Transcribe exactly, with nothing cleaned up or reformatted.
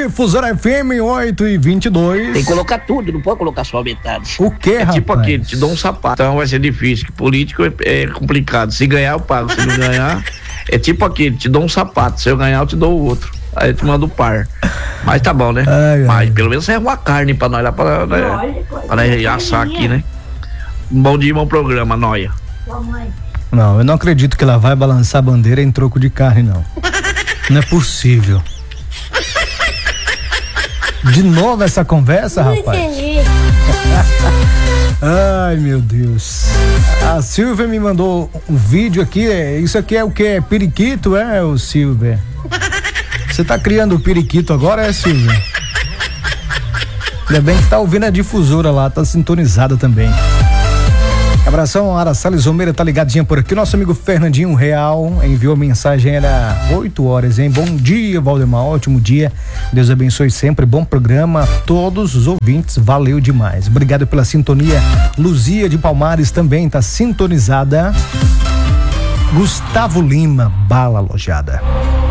Difusora F M oito e vinte e dois. Tem que colocar tudo, não pode colocar só a metade. O que, É rapaz? tipo aquele, te dou um sapato. Então vai ser difícil, que político é, é complicado. Se ganhar, eu pago. Se não ganhar, é tipo aquele, te dou um sapato. Se eu ganhar, eu te dou o outro. Aí eu te mando o par. Mas tá bom, né? Ai, ai. Mas pelo menos é uma carne pra nós lá, pra, né, pra nós assar aqui, né? Um bom dia, bom programa, Noia. Não, eu não acredito que ela vai balançar a bandeira em troco de carne, não. Não é possível. De novo essa conversa, rapaz? Ai, meu Deus. A Silvia me mandou um vídeo aqui. Isso aqui é o que? É periquito, é, o Silvia? Você tá criando o periquito agora, é, Silvia? Ainda bem que tá ouvindo a difusora lá, tá sintonizada também. Abração, Araçales Zomeira tá ligadinha por aqui. Nosso amigo Fernandinho Real enviou mensagem, era oito horas, hein? Bom dia, Valdemar, ótimo dia. Deus abençoe sempre, bom programa a todos os ouvintes, valeu demais. Obrigado pela sintonia. Luzia de Palmares também tá sintonizada. Gustavo Lima, bala alojada.